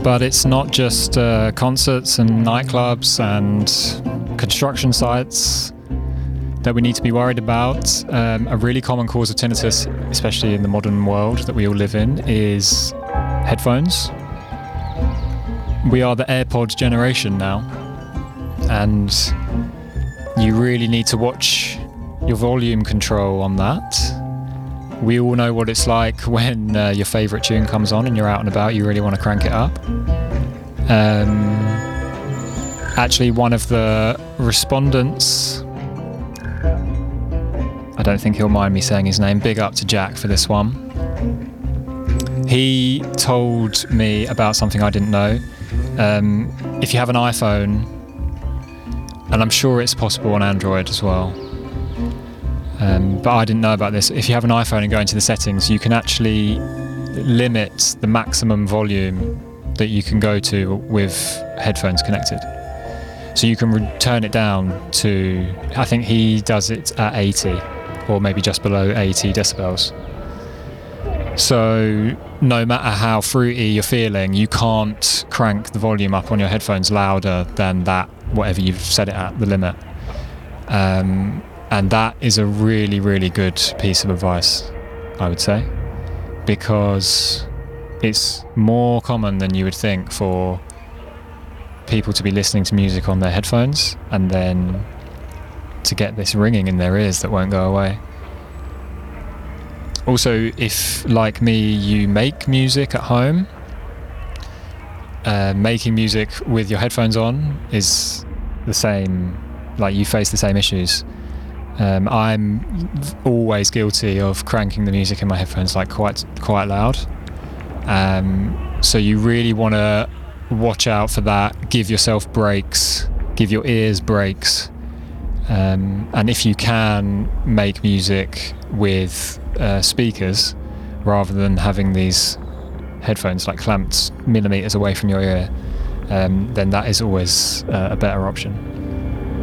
But it's not just concerts and nightclubs and construction sites that we need to be worried about. A really common cause of tinnitus, especially in the modern world that we all live in, is headphones. We are the AirPods generation now, and you really need to watch your volume control on that. We all know what it's like when your favourite tune comes on and you're out and about, you really want to crank it up. Actually, one of the respondents, I don't think he'll mind me saying his name, big up to Jack for this one. He told me about something I didn't know. If you have an iPhone, and I'm sure it's possible on Android as well, but I didn't know about this. If you have an iPhone and go into the settings, you can actually limit the maximum volume that you can go to with headphones connected. So you can turn it down to, I think he does it at 80 or maybe just below 80 decibels. So no matter how fruity you're feeling, you can't crank the volume up on your headphones louder than that, whatever you've set it at, the limit. And that is a really, really good piece of advice, I would say, because it's more common than you would think for people to be listening to music on their headphones and then to get this ringing in their ears that won't go away. Also, if, like me, you make music at home, making music with your headphones on is the same, like you face the same issues. I'm always guilty of cranking the music in my headphones like quite loud. So you really want to watch out for that, give yourself breaks, give your ears breaks. And if you can make music with speakers rather than having these headphones like clamped millimeters away from your ear, then that is always a better option.